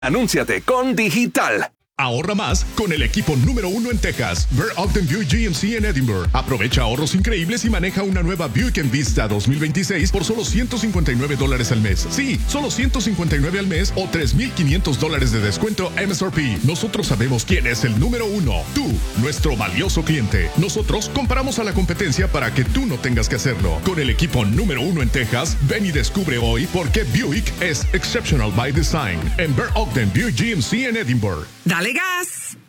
Anúnciate con Digital. Ahorra más con el equipo número 1 en Texas, Ver Ogden Buick GMC en Edinburgh. Aprovecha ahorros increíbles y maneja una nueva Buick Envista 2026 por solo $159 al mes. Sí, solo $159 al mes o $3,500 de descuento MSRP. Nosotros sabemos quién es el número 1. Tú, nuestro valioso cliente. Nosotros comparamos a la competencia para que tú no tengas que hacerlo. Con el equipo número 1 en Texas, ven y descubre hoy por qué Buick es exceptional by design en Ver Ogden Buick GMC en Edinburgh. ¡Dale gas!